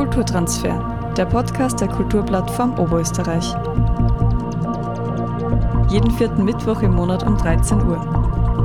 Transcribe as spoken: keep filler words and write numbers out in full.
Kulturtransfer, der Podcast der Kulturplattform Oberösterreich. Jeden vierten Mittwoch im Monat um dreizehn Uhr.